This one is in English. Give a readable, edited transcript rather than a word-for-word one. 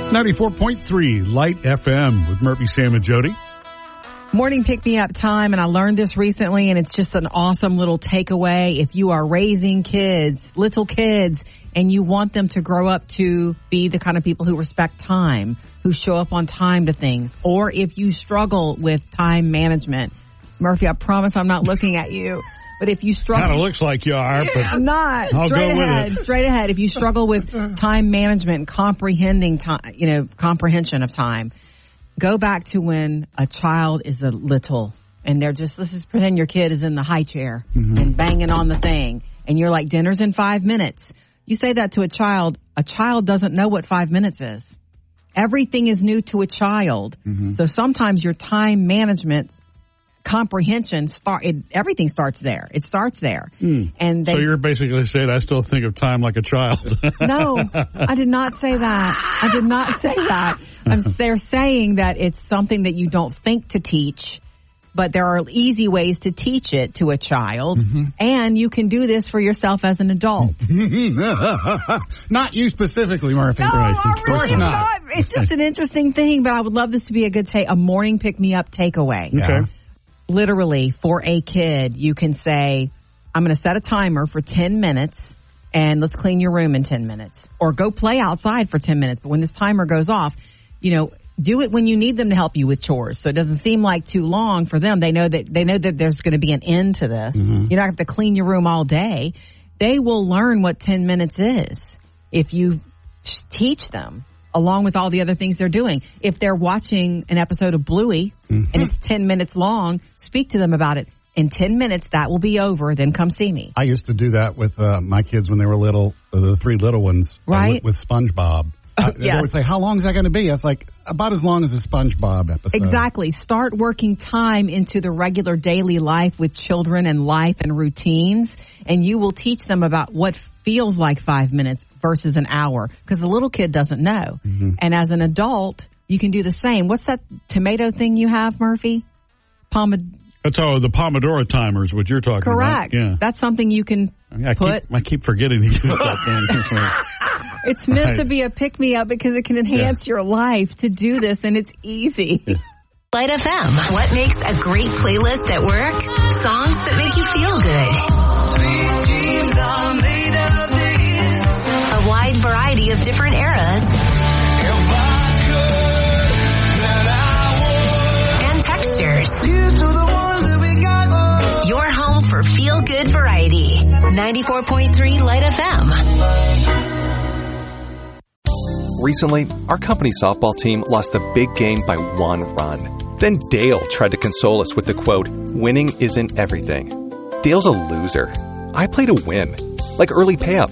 94.3 Light FM with Murphy, Sam, and Jody. Morning pick-me-up time, and I learned this recently, and it's just an awesome little takeaway. If you are raising kids, little kids, and you want them to grow up to be the kind of people who respect time, who show up on time to things, or if you struggle with time management, Murphy, I promise I'm not looking at you. But if you struggle... Kind of looks like you are, but... I'm not. I'll straight go ahead. with it. Straight ahead. If you struggle with time management and comprehending time, comprehension of time, go back to when a child is a little and they're just, let's just pretend your kid is in the high chair and banging on the thing. And you're like, dinner's in 5 minutes. You say that to a child doesn't know what 5 minutes is. Everything is new to a child. So sometimes your time management comprehension everything starts there. It starts there. And so you're basically saying I still think of time like a child. No, I did not say that. They're saying that it's something that you don't think to teach, but there are easy ways to teach it to a child, and you can do this for yourself as an adult. Not you specifically, Murphy. No, Right. of course not. It's just an interesting thing, but I would love this to be a morning pick-me-up takeaway. Okay. Literally, for a kid, you can say, I'm going to set a timer for 10 minutes, and let's clean your room in 10 minutes. Or go play outside for 10 minutes. But when this timer goes off, do it when you need them to help you with chores. So it doesn't seem like too long for them. They know that there's going to be an end to this. You don't have to clean your room all day. They will learn what 10 minutes is if you teach them, along with all the other things they're doing. If they're watching an episode of Bluey and it's 10 minutes long, speak to them about it. In 10 minutes, that will be over. Then come see me. I used to do that with my kids when they were little, the three little ones, right? With SpongeBob. They would say, how long is that going to be? I was like, about as long as a SpongeBob episode. Exactly. Start working time into the regular daily life with children and life and routines, and you will teach them about what feels like 5 minutes versus an hour, because the little kid doesn't know. And as an adult, you can do the same. What's that tomato thing you have, Murphy? That's all the Pomodoro timer is what you're talking Correct. about. Yeah. That's something you can put. I keep forgetting to use that thing. It's meant to be a pick-me-up because it can enhance your life to do this, and it's easy. Light FM. What makes a great playlist at work? Songs that make you feel good. Sweet dreams are made of this. A wide variety of different eras. If I could, then I would. And textures. Here's to the ones that we got. Your home for feel-good variety. 94.3 Light FM. Recently, our company softball team lost the big game by 1 run. Then Dale tried to console us with the quote, "Winning isn't everything." Dale's a loser. I play to win. Like early payout